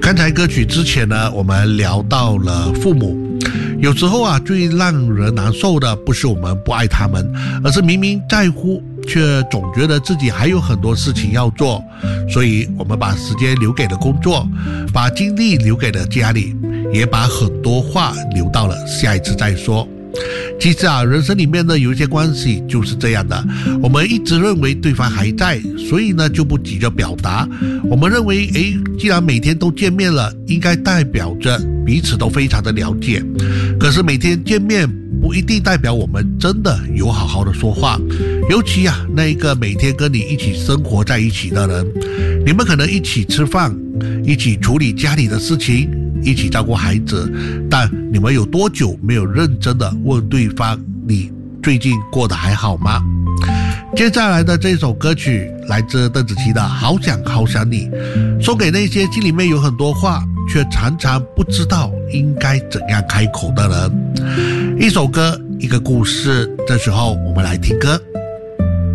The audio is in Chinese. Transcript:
刚才歌曲之前呢，我们聊到了父母。有时候啊，最让人难受的不是我们不爱他们，而是明明在乎，却总觉得自己还有很多事情要做，所以我们把时间留给了工作，把精力留给了家里，也把很多话留到了下一次再说。其实啊，人生里面呢，有一些关系就是这样的，我们一直认为对方还在，所以呢就不急着表达。我们认为既然每天都见面了，应该代表着彼此都非常的了解。可是每天见面不一定代表我们真的有好好的说话，尤其啊那一个每天跟你一起生活在一起的人，你们可能一起吃饭，一起处理家里的事情，一起照顾孩子，但你们有多久没有认真的问对方你最近过得还好吗？接下来的这首歌曲来自邓紫棋的《好想好想你》，送给那些心里面有很多话却常常不知道应该怎样开口的人。一首歌，一个故事，这时候我们来听歌。